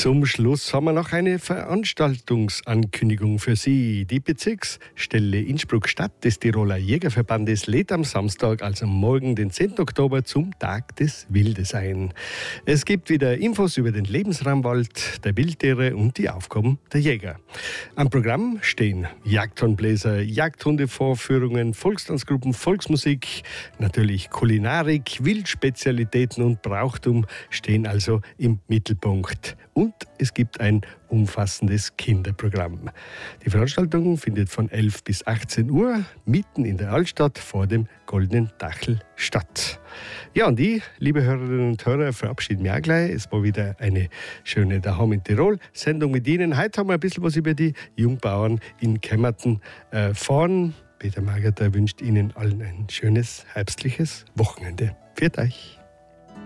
Zum Schluss haben wir noch eine Veranstaltungsankündigung für Sie. Die Bezirksstelle Innsbruck-Stadt des Tiroler Jägerverbandes lädt am Samstag, also morgen, den 10. Oktober, zum Tag des Wildes ein. Es gibt wieder Infos über den Lebensraumwald der Wildtiere und die Aufgaben der Jäger. Am Programm stehen Jagdhornbläser, Jagdhundevorführungen, Volkstanzgruppen, Volksmusik, natürlich Kulinarik, Wildspezialitäten und Brauchtum stehen also im Mittelpunkt. Und es gibt ein umfassendes Kinderprogramm. Die Veranstaltung findet von 11 bis 18 Uhr mitten in der Altstadt vor dem Goldenen Dachl statt. Ja, und ich, liebe Hörerinnen und Hörer, verabschiede mich auch gleich. Es war wieder eine schöne Daheim in Tirol Sendung mit Ihnen. Heute haben wir ein bisschen was über die Jungbauern in Kemmerten erfahren. Peter Margater wünscht Ihnen allen ein schönes herbstliches Wochenende. Pfiat euch!